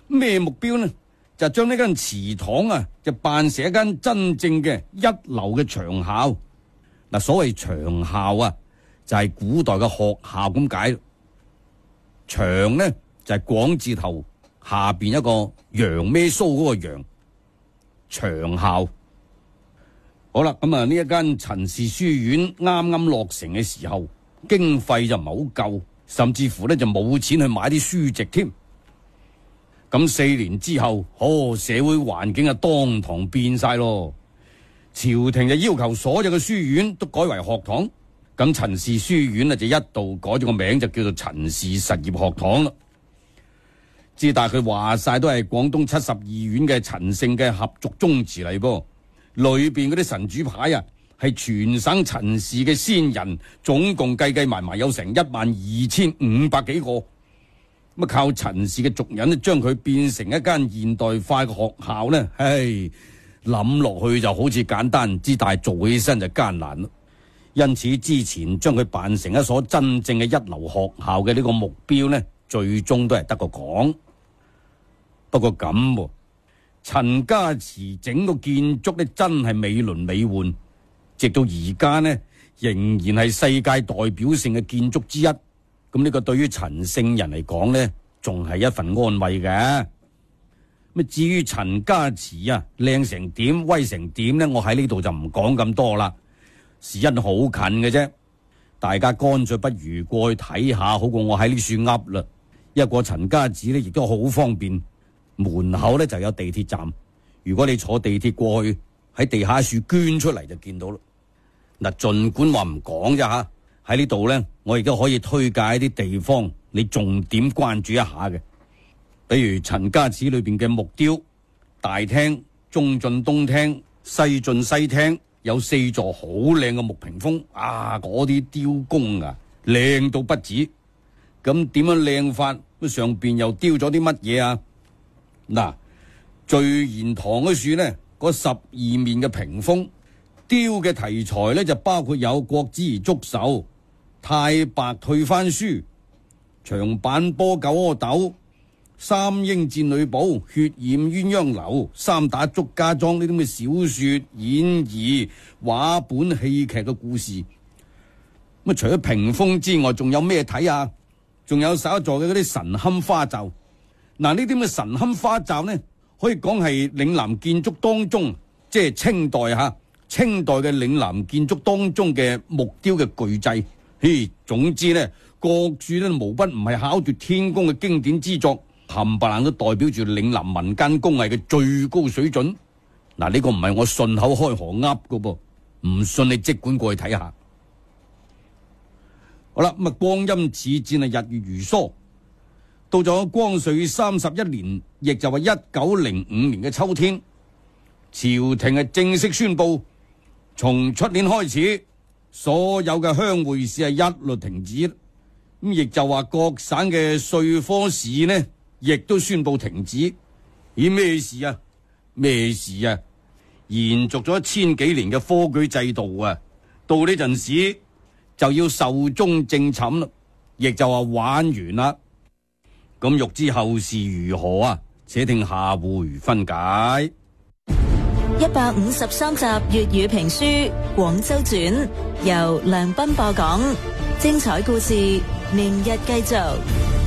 咩目標呢？就將呢間祠堂啊，就辦成一間真正嘅一流嘅長校。嗱，所謂長校啊，就係古代嘅學校咁解。長呢就係廣字頭下邊一個羊咩鬚嗰個羊，長校。好啦，咁啊呢一間陳氏書院啱啱落成嘅時候，經費就唔係好夠，甚至乎咧就冇錢去買啲書籍添。咁4年之後，社會環境啊當堂變晒咯。朝廷就要求所有嘅書院都改為學堂，咁陳氏書院啊就一度改咗個名，就叫做陳氏實業學堂啦。但係佢話晒都係廣東72縣嘅陳姓嘅合族宗祠嚟噃，裏邊嗰啲神主牌啊係全省陳氏嘅先人，總共計埋埋有成12500幾個。咁靠陳氏嘅族人咧，將佢變成一間現代化嘅學校呢，諗落去就好似簡單，但係做起身就艱難咯。因此之前將佢辦成一所真正嘅一流學校嘅呢個目標呢，最終都係得個講。不過咁，陳家祠整個建築呢，真係美輪美奐，直到而家呢，仍然係世界代表性嘅建築之一。咁呢個對於陳姓人嚟講呢，仲係一份安慰嘅。咁至於陳家祠啊，靚成點、威成點呢？我喺呢度就唔講咁多啦。是因好近嘅啫，大家乾脆不如過去睇下，好過我喺呢處噏啦。一個陳家祠呢，亦都好方便，門口呢就有地鐵站。如果你坐地鐵過去，喺地下處捐出嚟就見到啦。嗱，盡管話唔講啫吓。喺呢度呢，我亦都可以推介一啲地方，你重點關注一下嘅。比如陳家祠裏邊嘅木雕大廳、中進東廳、西進西廳，有4座好靚嘅木屏風啊！嗰啲雕工啊，靚到不止。咁點樣靚法？上邊又雕咗啲乜嘢啊？嗱，聚賢堂嗰處呢，嗰12面嘅屏風雕嘅題材呢，就包括有國之兒祝壽、太白退番書、長坂坡九阿斗、三英戰呂布、血染鴛鴦樓、三打祝家莊呢啲咁嘅小說、演義、畫本、戲劇嘅故事。咁除咗屏風之外，仲有咩睇啊？仲有11座嘅嗰啲神龕花罩。嗱，呢啲咁嘅神龕花罩呢，可以講係嶺南建築當中，即係清代嘅嶺南建築當中嘅木雕嘅巨製。總之呢，各處呢無不唔係巧奪天工嘅經典之作，冚唪唥都代表住嶺南民間工藝嘅最高水準。嗱，呢個唔係我順口開河噏噶噃，唔信你即管過去睇下。好啦，咁光陰似箭啊，日月如梭，到咗光緒31年，亦就係1905年嘅秋天，朝廷係正式宣布，從出年開始，所有嘅鄉會試係一律停止。咁亦就話各省嘅稅科試呢，亦都宣布停止。咦，咩事啊？咩事啊？延續咗1000幾年嘅科舉制度啊，到呢陣時就要壽終正寢啦，亦就話玩完啦。咁欲知後事如何啊？且聽下回分解。 153集粵語評書《廣州傳》，由梁斌播講。精彩故事，明日繼續。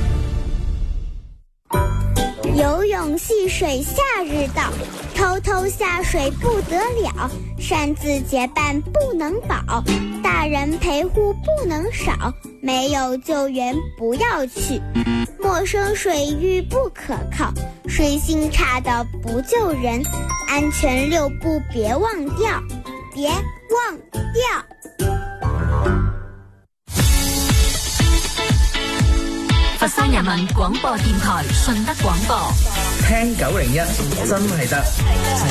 游泳戏水夏日到，偷偷下水不得了，擅自结伴不能保，大人陪护不能少，没有救援不要去，陌生水域不可靠，水性差的不救人，安全6步别忘掉，别忘掉。 佛山人民廣播電台順德廣播， 聽901真係得。